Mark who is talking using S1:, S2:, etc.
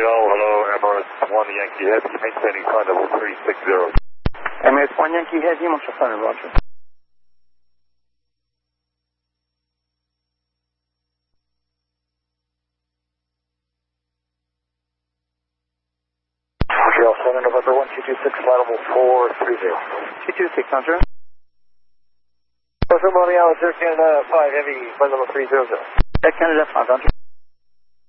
S1: Montreal, hello, Emirates 1 Yankee Heavy, maintaining flight level 360.
S2: Emirates 1 Yankee Heavy, Montreal Thunder, roger.
S1: Montreal 7, November 1226, flight level 430.
S2: 226, roger.
S1: Montreal, Air Canada 5 Heavy, flight level 300.
S2: Air Canada 5, roger.